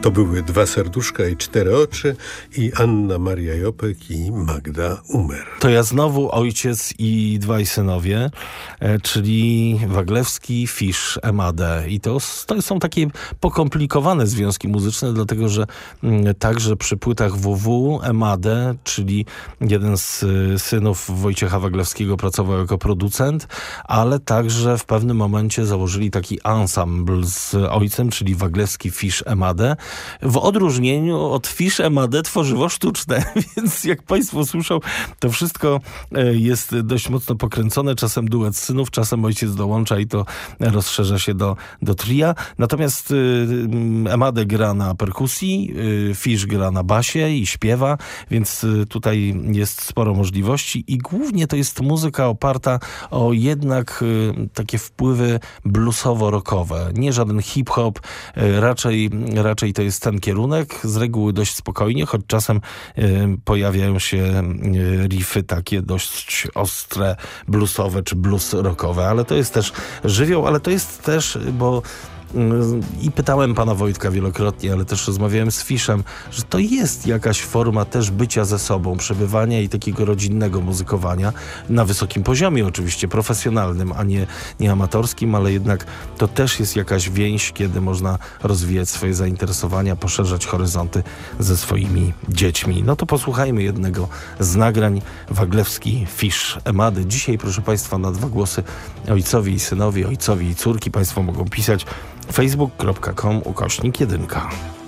To były Dwa serduszka i Cztery oczy i Anna Maria Jopek i Magda Umer. To ja znowu ojciec i dwaj synowie, czyli Waglewski, Fisz, Emadę. I to są takie pokomplikowane związki muzyczne, dlatego że także przy płytach WW Emadę, czyli jeden z synów Wojciecha Waglewskiego, pracował jako producent, ale także w pewnym momencie założyli taki ensemble z ojcem, czyli Waglewski, Fisz, Emadę. W odróżnieniu od Fisz, Emadę tworzywo sztuczne, więc jak państwo słyszą, to wszystko jest dość mocno pokręcone. Czasem duet synów, czasem ojciec dołącza i to rozszerza się do tria. Natomiast Emadę gra na perkusji, Fisz gra na basie i śpiewa, więc tutaj jest sporo możliwości i głównie to jest muzyka oparta o jednak takie wpływy bluesowo-rockowe. Nie żaden hip-hop, raczej to jest ten kierunek, z reguły dość spokojnie, choć czasem pojawiają się riffy takie dość ostre, bluesowe czy blues rockowe, ale to jest też żywioł, ale to jest też, bo i pytałem pana Wojtka wielokrotnie, ale też rozmawiałem z Fiszem, że to jest jakaś forma też bycia ze sobą, przebywania i takiego rodzinnego muzykowania na wysokim poziomie oczywiście, profesjonalnym, a nie amatorskim, ale jednak to też jest jakaś więź, kiedy można rozwijać swoje zainteresowania, poszerzać horyzonty ze swoimi dziećmi. No to posłuchajmy jednego z nagrań. Waglewski, Fisz, Emady. Dzisiaj, proszę państwa, na dwa głosy ojcowi i synowie, ojcowi i córki. Państwo mogą pisać facebook.com/1.